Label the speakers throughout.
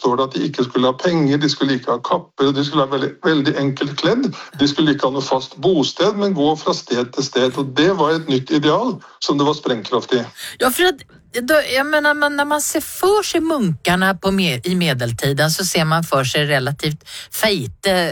Speaker 1: står det at de ikke skulle ha penger, de skulle ikke ha kapper, de skulle være veldig enkelt kledd, de skulle ikke ha noe fast bosted, men gå fra sted til sted. Og det var et nytt ideal som det var sprengkraft i.
Speaker 2: Ja, för att jag menar, när man ser för sig munkarna i medeltiden så ser man för sig relativt fejte.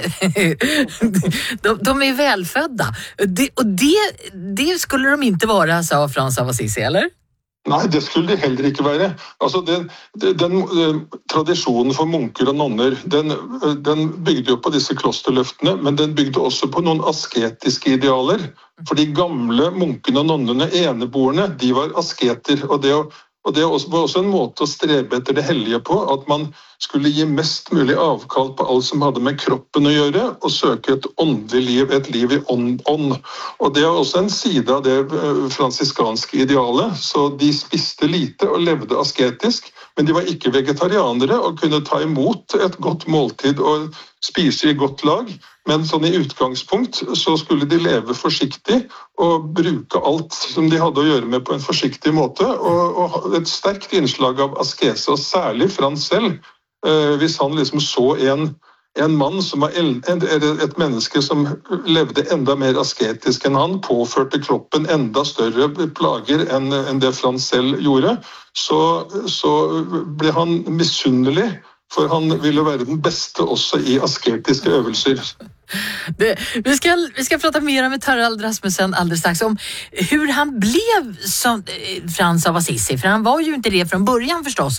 Speaker 2: De är välfödda. Det skulle de inte vara, sa Frans av Assisi, eller?
Speaker 1: Nei, det skulle de heller ikke være. Altså, den tradisjonen for munker og nonner, den bygde jo på disse klosterløftene, men den bygde også på noen asketiske idealer. For de gamle munkene og nonnene, eneboerne, de var asketer, og det var også en måte å strebe etter det hellige på, at man skulle gi mest mulig avkall på alt som hadde med kroppen å gjøre, og søke et åndelig liv, et liv i ånd. Og det er også en side av det fransiskanske idealet, så de spiste lite og levde asketisk, men de var ikke vegetarianere og kunne ta imot et godt måltid og spise i godt lag, men sånn i utgangspunkt så skulle de leve forsiktig og bruke alt som de hadde å gjøre med på en forsiktig måte, og et sterkt innslag av askese, og særlig Frans selv, hvis han liksom så en mann som var et menneske som levde enda mer asketisk enn han, påførte kroppen enda større plager enn det Frans selv gjorde, så ble han misunnelig, for han ville være den beste også i asketiske øvelser.
Speaker 2: Vi ska prata mer med Harald Rasmussen alldeles strax om hur han blev som Frans av Assisi, för han var ju inte det från början förstås,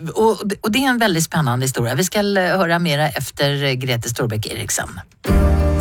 Speaker 2: och det är en väldigt spännande historia. Vi ska höra mera efter Grete Storbeck Eriksen.